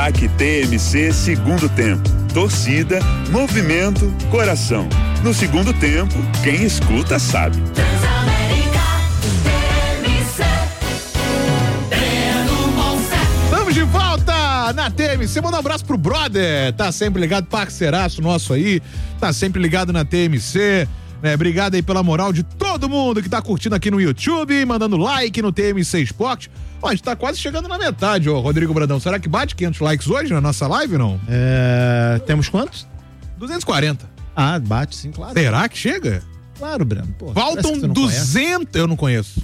Aqui TMC segundo tempo. Torcida, movimento, coração. No segundo tempo, quem escuta sabe. Estamos de volta na TMC. Manda um abraço pro brother. Tá sempre ligado, parceiraço nosso aí. Tá sempre ligado na TMC. Obrigado aí pela moral de todo mundo que tá curtindo aqui no YouTube, mandando like no TMC Esporte. Ó, a gente tá quase chegando na metade, ô Rodrigo Bradão. Será que bate 500 likes hoje na nossa live, não? Temos quantos? 240. Ah, bate sim, claro. Será que chega? Claro, Breno. Pô, faltam 200, eu não conheço.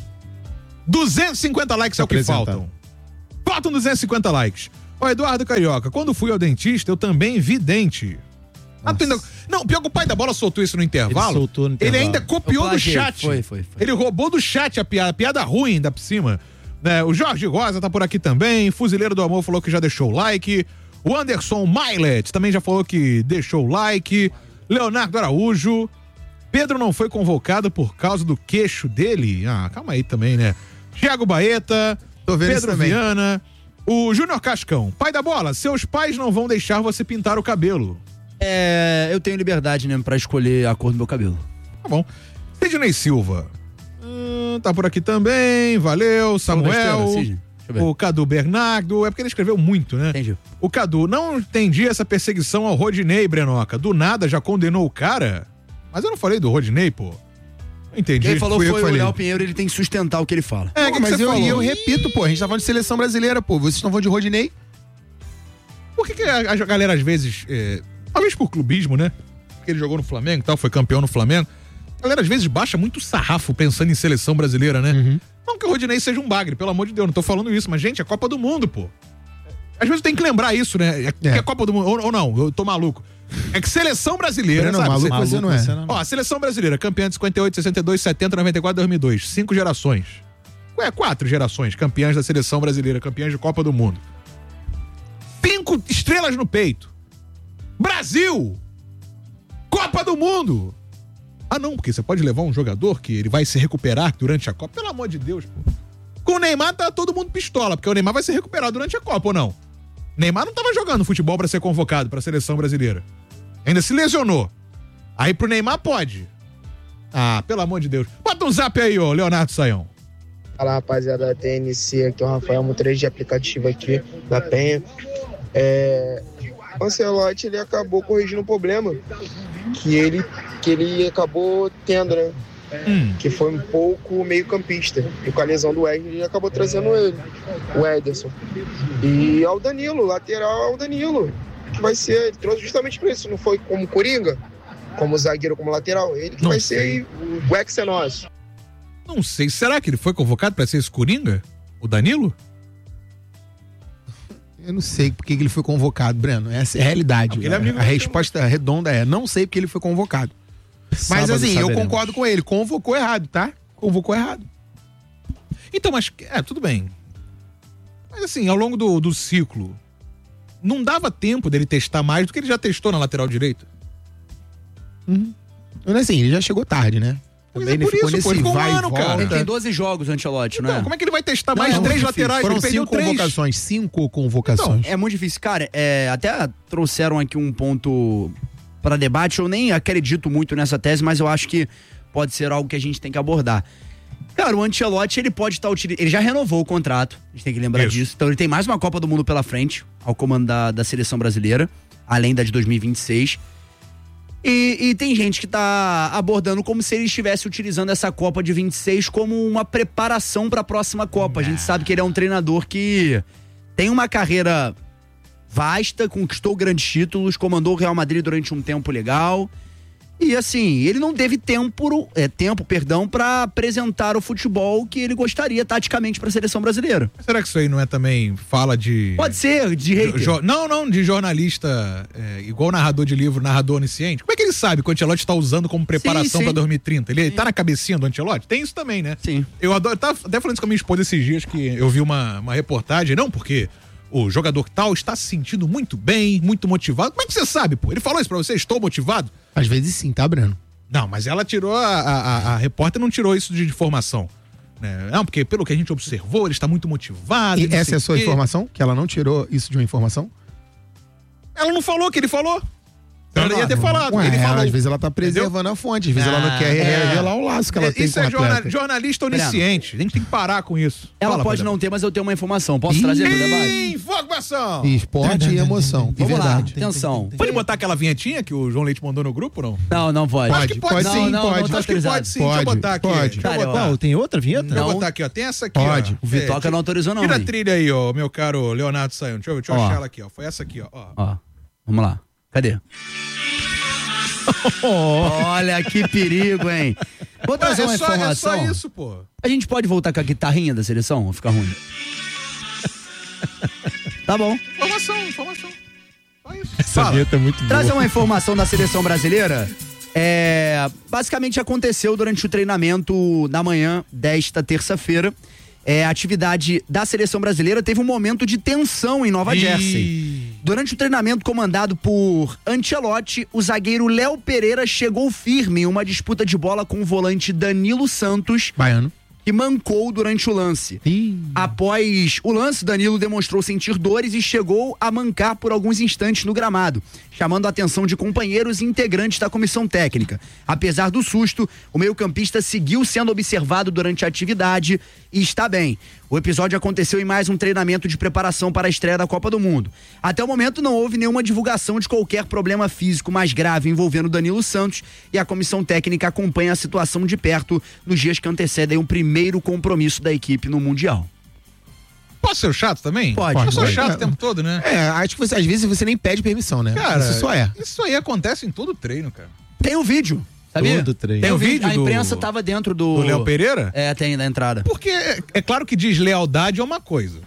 250 likes é o que faltam. Faltam 250 likes. Ó, Eduardo Carioca, quando fui ao dentista, eu também vi dente. Não, pior que o pai da bola soltou isso no intervalo. Ele soltou no intervalo. Ele ainda copiou do chat. Foi. Ele roubou do chat a piada ruim ainda por cima. O Jorge Rosa tá por aqui também. Fuzileiro do Amor falou que já deixou o like. O Anderson Mailet também já falou que deixou o like. Leonardo Araújo. Pedro não foi convocado por causa do queixo dele. Ah, calma aí também, né? Thiago Baeta. Pedro Viana. O Júnior Cascão. Pai da bola, seus pais não vão deixar você pintar o cabelo. Eu tenho liberdade, né, pra escolher a cor do meu cabelo. Tá bom. Sidney Silva. Tá por aqui também, valeu. Samuel. O Cadu Bernardo. É porque ele escreveu muito, né? Entendi. O Cadu, não entendi essa perseguição ao Rodinei, Brenoca. Do nada já condenou o cara? Mas eu não falei do Rodinei, pô. Não entendi. Quem falou foi o Léo Pinheiro, ele tem que sustentar o que ele fala. Mas eu repito, pô, a gente tá falando de seleção brasileira, pô. Vocês estão falando de Rodinei? Por que a galera às vezes, talvez por clubismo, né? Porque ele jogou no Flamengo e tal, foi campeão no Flamengo. A galera às vezes baixa muito sarrafo pensando em seleção brasileira, né? Uhum. Não que o Rodinei seja um bagre, pelo amor de Deus, não tô falando isso, mas gente, é Copa do Mundo, pô. Às vezes tem que lembrar isso, né? Que é Copa do Mundo, ou não, eu tô maluco. É que seleção brasileira, não, sabe? Maluco você não é. Ó, a seleção brasileira, campeã de 58, 62, 70, 94, 2002. 5 gerações. 4 gerações campeãs da seleção brasileira, campeãs de Copa do Mundo. 5 estrelas no peito. Brasil! Copa do Mundo! Ah, não, porque você pode levar um jogador que ele vai se recuperar durante a Copa. Pelo amor de Deus, pô. Com o Neymar tá todo mundo pistola, porque o Neymar vai se recuperar durante a Copa, ou não? Neymar não tava jogando futebol pra ser convocado pra seleção brasileira. Ainda se lesionou. Aí pro Neymar pode. Ah, pelo amor de Deus. Bota um zap aí, ô Leonardo Saião. Fala, rapaziada da TNC, aqui é o Rafael, motorista de aplicativo aqui da Penha. O Ancelotti, ele acabou corrigindo o problema que ele acabou tendo, né? Que foi um pouco meio campista. E com a lesão do Wesley, ele acabou trazendo o Ederson. E ao Danilo, lateral ao Danilo, que vai ser, ele trouxe justamente para isso, não foi como Coringa, como zagueiro, como lateral, ele que não vai ser o ex é nosso. Não sei, será que ele foi convocado para ser esse Coringa? O Danilo? Eu não sei porque ele foi convocado, Breno. Essa é a realidade. A resposta redonda é: não sei porque ele foi convocado. Mas assim, eu concordo com ele. Convocou errado, tá? Convocou errado. Então, mas tudo bem. Mas assim, ao longo do ciclo, não dava tempo dele testar mais do que ele já testou na lateral direita? Assim, ele já chegou tarde, né? Também ele ficou nesse vai e volta. Ele tem 12 jogos, Ancelotti, não é? Como é que ele vai testar mais 3 laterais? Foram ele perdeu 5 convocações. Então, é muito difícil. Cara, até trouxeram aqui um ponto para debate. Eu nem acredito muito nessa tese, mas eu acho que pode ser algo que a gente tem que abordar. Cara, o Ancelotti, ele pode estar utilizando... Ele já renovou o contrato, a gente tem que lembrar disso. Então ele tem mais uma Copa do Mundo pela frente, ao comando da seleção brasileira, além da de 2026. E tem gente que tá abordando como se ele estivesse utilizando essa Copa de 26 como uma preparação para a próxima Copa. A gente sabe que ele é um treinador que tem uma carreira vasta, conquistou grandes títulos, comandou o Real Madrid durante um tempo legal. E assim, ele não teve tempo para apresentar o futebol que ele gostaria taticamente para a seleção brasileira. Será que isso aí não é também fala de... Pode ser, de hater. Não, de jornalista, igual narrador de livro, narrador onisciente. Como é que ele sabe que o Ancelotti está usando como preparação para 2030? Ele tá na cabecinha do Ancelotti? Tem isso também, né? Sim. Eu tava até falando isso com a minha esposa esses dias, que eu vi uma reportagem, não porque o jogador tal está se sentindo muito bem, muito motivado. Como é que você sabe, pô? Ele falou isso pra você, estou motivado? Às vezes sim, tá, Breno? Não, mas ela tirou, a repórter não tirou isso de informação. Né? Não, porque pelo que a gente observou, ele está muito motivado. E essa é a sua informação? Que ela não tirou isso de uma informação? Ela não falou que ele falou. Ela ia ter falado. Ué, ele falou. Às vezes ela tá preservando a fonte, às vezes ela não quer revelar o laço que ela tem isso com o é jornalista onisciente. A gente tem que parar com isso. Ela pode não ter, mas eu tenho uma informação. Posso trazer pro debate? Informação! Esporte e emoção. Vamos verdade. lá, atenção. Pode botar aquela vinhetinha que o João Leite mandou no grupo, não? Não pode. Acho que pode sim, pode. Tá Acho que pode sim. Deixa eu botar aqui. Pode. Deixa eu botar. Tem outra vinheta? Deixa eu botar aqui, ó. Tem essa aqui, Pode. ó. O Vitoca não autorizou, não. Tira a trilha aí, ó, meu caro Leonardo Sayão. Deixa eu achar ela aqui, ó. Foi essa aqui, ó. Ó, vamos lá. Cadê? Olha que perigo, hein? Vou trazer uma informação. É só isso, pô. A gente pode voltar com a guitarrinha da seleção ou ficar ruim? Tá bom. Informação. Só isso. Essa vinheta é muito boa. Trazer uma informação da seleção brasileira. Basicamente aconteceu durante o treinamento na manhã desta terça-feira. A atividade da seleção brasileira teve um momento de tensão em Nova Jersey. Durante o treinamento comandado por Ancelotti, o zagueiro Léo Pereira chegou firme em uma disputa de bola com o volante Danilo Santos, Baiano, que mancou durante o lance. Após o lance, Danilo demonstrou sentir dores e chegou a mancar por alguns instantes no gramado, chamando a atenção de companheiros e integrantes da comissão técnica. Apesar do susto, o meio-campista seguiu sendo observado durante a atividade e está bem. O episódio aconteceu em mais um treinamento de preparação para a estreia da Copa do Mundo. Até o momento não houve nenhuma divulgação de qualquer problema físico mais grave envolvendo Danilo Santos, e a comissão técnica acompanha a situação de perto nos dias que antecedem o primeiro compromisso da equipe no Mundial. Posso ser chato também? Pode. Eu sou chato o tempo todo, né? acho que às vezes você nem pede permissão, né? Cara, isso só é. Isso aí acontece em todo treino, cara. Tem um vídeo, sabia? Todo treino. Tem um vídeo A imprensa tava dentro do Léo Pereira? Tem, da entrada. Porque é claro que deslealdade é uma coisa.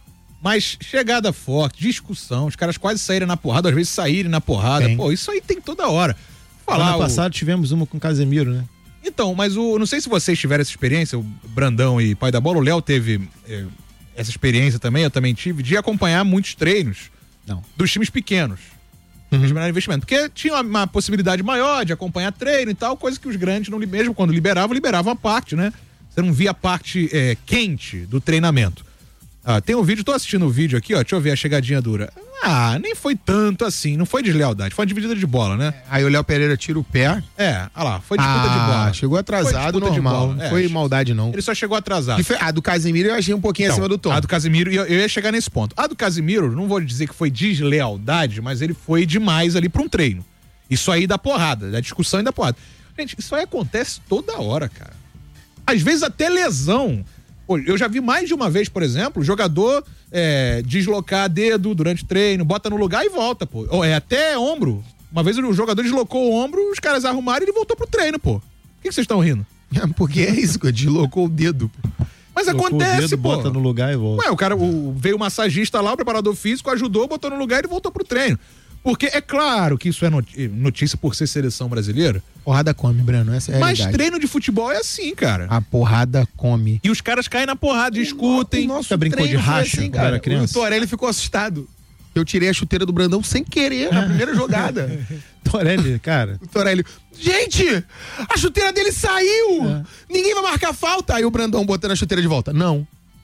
Mas chegada forte, discussão, os caras quase saírem na porrada, às vezes saírem na porrada. Tem. Pô, isso aí tem toda hora. Ano passado tivemos uma com o Casemiro, né? Então, mas não sei se vocês tiveram essa experiência, o Brandão e pai da bola, o Léo teve essa experiência também, eu também tive, de acompanhar muitos treinos dos times pequenos. Eles menor investimento. Porque tinha uma possibilidade maior de acompanhar treino e tal, coisa que os grandes, não, mesmo quando liberavam a parte, né? Você não via a parte quente do treinamento. Tem um vídeo, tô assistindo o vídeo aqui, ó, deixa eu ver a chegadinha dura. Nem foi tanto assim, não foi deslealdade, foi uma dividida de bola, né? Aí o Léo Pereira tira o pé. Olha lá, foi disputa de bola. Chegou atrasado, normal. Não foi maldade, não. Ele só chegou atrasado. A do Casemiro eu achei um pouquinho acima do tom. A do Casemiro, eu ia chegar nesse ponto. A do Casemiro, não vou dizer que foi deslealdade, mas ele foi demais ali pra um treino. Isso aí dá porrada, da discussão e da porrada. Gente, isso aí acontece toda hora, cara. Às vezes até lesão. Pô, eu já vi mais de uma vez, por exemplo, o jogador deslocar dedo durante o treino, bota no lugar e volta, pô. Até ombro. Uma vez o jogador deslocou o ombro, os caras arrumaram e ele voltou pro treino, pô. Por que vocês estão rindo? Porque é isso, deslocou o dedo, pô. Mas acontece, dedo, pô. Bota no lugar e volta. Ué, o cara, veio o massagista lá, o preparador físico, ajudou, botou no lugar e ele voltou pro treino. Porque é claro que isso é notícia por ser seleção brasileira. Porrada come, Breno, essa é a realidade. Mas treino de futebol é assim, cara. A porrada come. E os caras caem na porrada, discutem. O nosso Você brincou de racha assim, quando era criança? O Torelli ficou assustado. Eu tirei a chuteira do Brandão sem querer na primeira jogada. Torelli, cara. O Torelli, gente, a chuteira dele saiu! Ninguém vai marcar falta. Aí o Brandão botando a chuteira de volta. Não.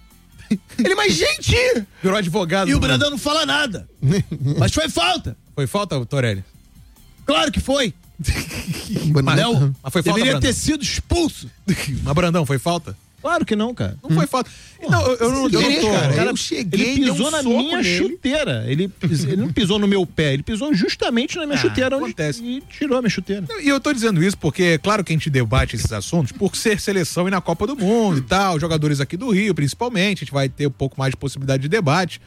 Ele, mas gente! Virou advogado. E o Brandão não fala nada. Mas foi falta. Foi falta, Torelli? Claro que foi. Mas foi falta, deveria Brandão. ter sido expulso. Mas Brandão, foi falta? Claro que não, cara. Não foi falta. Não, eu não tô. Cara, eu cheguei, ele pisou dei um na soco minha nele. chuteira. Ele não pisou no meu pé, ele pisou justamente na minha chuteira acontece. e tirou a minha chuteira. E eu tô dizendo isso porque é claro que a gente debate esses assuntos por ser seleção e na Copa do Mundo e tal, jogadores aqui do Rio, principalmente, a gente vai ter um pouco mais de possibilidade de debate.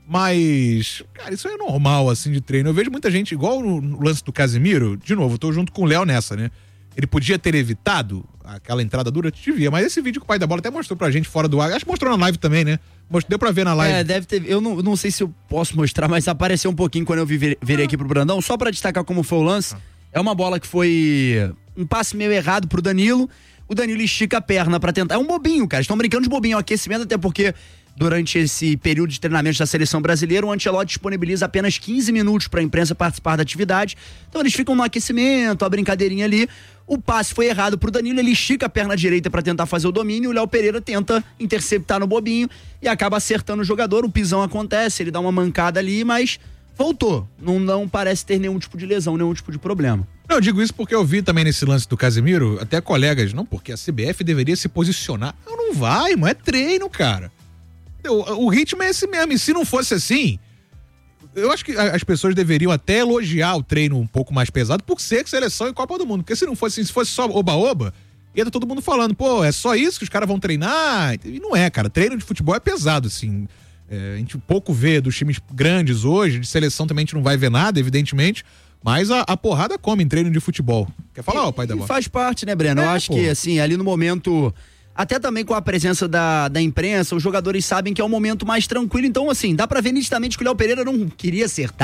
Mas, cara, isso é normal, assim, de treino. Eu vejo muita gente, igual no lance do Casemiro, de novo, eu tô junto com o Léo nessa, né? Ele podia ter evitado aquela entrada dura, devia, mas esse vídeo que o pai da bola até mostrou pra gente fora do ar, acho que mostrou na live também, né? Deu pra ver na live. Deve ter, eu não sei se eu posso mostrar, mas apareceu um pouquinho quando eu virei aqui pro Brandão, só pra destacar como foi o lance. É uma bola que foi um passe meio errado pro Danilo, o Danilo estica a perna pra tentar, é um bobinho, cara, estão brincando de bobinho, é um aquecimento, até porque durante esse período de treinamento da seleção brasileira, o Ancelotti disponibiliza apenas 15 minutos para a imprensa participar da atividade. Então eles ficam no aquecimento, a brincadeirinha ali. O passe foi errado pro Danilo, ele estica a perna direita para tentar fazer o domínio, o Léo Pereira tenta interceptar no bobinho e acaba acertando o jogador. O pisão acontece, ele dá uma mancada ali, mas voltou. Não parece ter nenhum tipo de lesão, nenhum tipo de problema. Não, eu digo isso porque eu vi também nesse lance do Casemiro, até colegas, não, porque a CBF deveria se posicionar. Não vai, mano, é treino, cara. O ritmo é esse mesmo, e se não fosse assim, eu acho que as pessoas deveriam até elogiar o treino um pouco mais pesado por ser seleção e Copa do Mundo, porque se não fosse assim, se fosse só oba-oba, ia tá todo mundo falando, pô, é só isso que os caras vão treinar? E não é, cara, treino de futebol é pesado, assim. A gente pouco vê dos times grandes hoje, de seleção também a gente não vai ver nada, evidentemente, mas a porrada come em treino de futebol. Quer falar, pai da bola? Faz parte, né, Breno? Eu acho que, assim, ali no momento, até também com a presença da imprensa, os jogadores sabem que é um momento mais tranquilo, então, assim, dá pra ver nitidamente que o Léo Pereira não queria acertar.